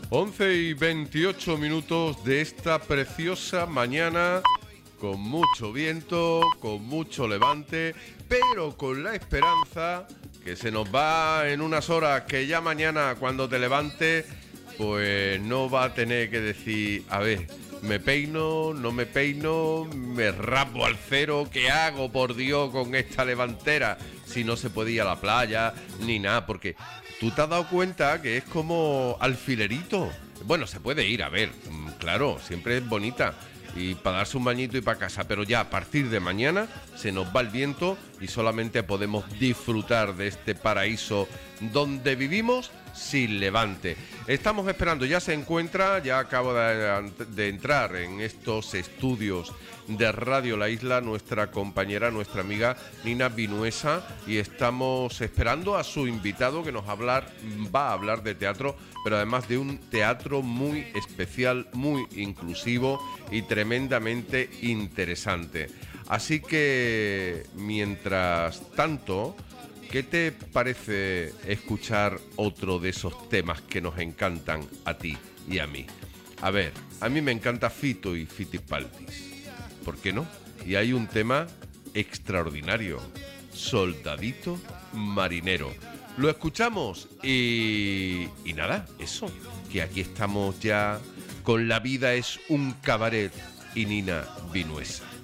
11:28 de esta preciosa mañana, con mucho viento, con mucho levante, pero con la esperanza que se nos va en unas horas, que ya mañana cuando te levantes, pues no va a tener que decir, a ver, me peino, no me peino, me rapo al cero, ¿qué hago, por Dios, con esta levantera? Si no se puede ir a la playa, ni nada, porque tú te has dado cuenta que es como alfilerito. Bueno, se puede ir, a ver, claro, siempre es bonita, y para darse un bañito y para casa, pero ya a partir de mañana se nos va el viento y solamente podemos disfrutar de este paraíso donde vivimos sin levante. Estamos esperando, ya se encuentra, ya acaba de entrar en estos estudios de Radio La Isla nuestra compañera, nuestra amiga Nina Vinuesa, y estamos esperando a su invitado que va a hablar de teatro, pero además de un teatro muy especial, muy inclusivo y tremendamente interesante. Así que, mientras tanto, ¿qué te parece escuchar otro de esos temas que nos encantan a ti y a mí? A ver, a mí me encanta Fito y Fitipaldis. ¿Por qué no? Y hay un tema extraordinario, Soldadito Marinero. Lo escuchamos y nada, eso, que aquí estamos ya con La vida es un cabaret y Nina Vinuesa.